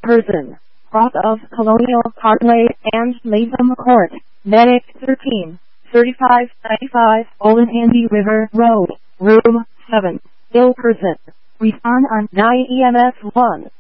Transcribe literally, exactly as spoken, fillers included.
person. Cross of Colonial Cartley and Latham Court. Medic thirteen, thirty-five ninety-five, Olentandy River Road, Room seven. Ill person. Respond on nine E M S one.